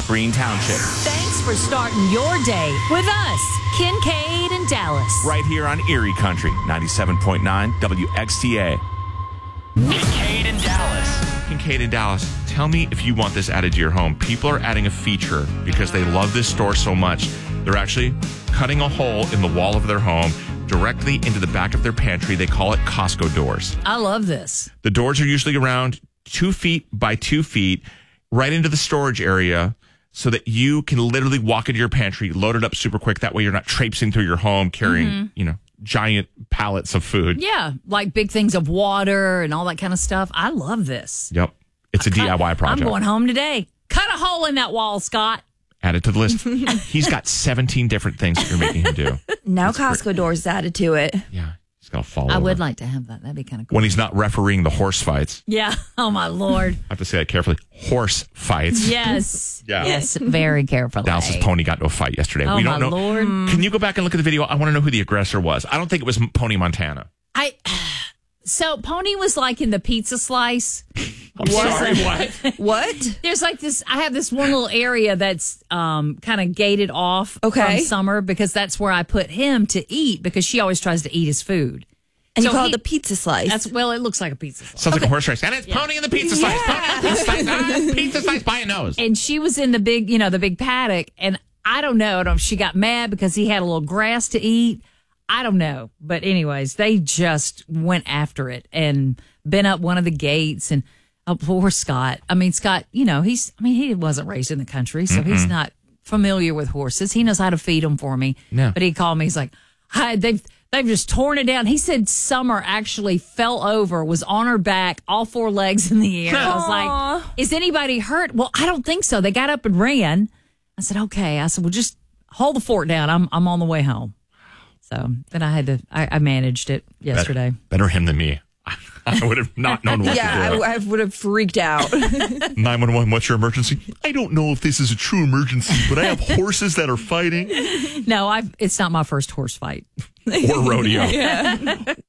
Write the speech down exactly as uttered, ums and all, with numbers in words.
Green Township. Thanks for starting your day with us, Kincaid and Dallas. Right here on Erie Country, ninety-seven point nine W X T A. Kincaid and Dallas. Kincaid and Dallas, tell me if you want this added to your home. People are adding a feature because they love this store so much. They're actually cutting a hole in the wall of their home directly into the back of their pantry. They call it Costco doors. I love this. The doors are usually around two feet by two feet right into the storage area so that you can literally walk into your pantry, load it up super quick. That way you're not traipsing through your home carrying, mm-hmm. you know, giant pallets of food. Yeah, like big things of water and all that kind of stuff. I love this. Yep. It's a I cut, D I Y project. I'm going home today. Cut a hole in that wall, Scott. Add it to the list. He's got seventeen different things that you're making him do. Now That's Costco great. doors is added to it. Yeah. He's going to fall I over. would like to have that. That'd be kind of cool. When he's not refereeing the horse fights. Yeah. Oh, my Lord. I have to say that carefully. Horse fights. Yes. Yeah. Yes, very carefully. Dallas's pony got into a fight yesterday. Oh, we don't my know. Lord. Can you go back and look at the video? I want to know who the aggressor was. I don't think it was Pony Montana. I... So Pony was like in the pizza slice. I'm sorry, what? What? There's like this, I have this one little area that's um, kind of gated off Okay. from Summer because that's where I put him to eat because she always tries to eat his food. And So you call he- it the pizza slice. That's well, it looks like a pizza slice. Sounds like a horse race. And it's Yeah. Pony in the pizza slice. Pony in the pizza slice. Ah, pizza slice by a nose. And she was in the big, you know, the big paddock. And I don't know. I don't- She got mad because he had a little grass to eat. I don't know. But anyways, they just went after it and bent up one of the gates. And oh, poor Scott. I mean, Scott, you know, he's, I mean, he wasn't raised in the country, so he's not familiar with horses. He knows how to feed them for me. Yeah. But he called me. He's like, Hi, they've, they've just torn it down. He said Summer actually fell over, was on her back, all four legs in the air. I was like, is anybody hurt? Well, I don't think so. They got up and ran. I said, okay. I said, well, just hold the fort down. I'm I'm on the way home. So then I had to, I, I managed it yesterday. Better, better him than me. I would have not known what yeah, to do. I, I would have freaked out. nine one one, what's your emergency? I don't know if this is a true emergency, but I have horses that are fighting. No, I've, it's not my first horse fight. Or rodeo.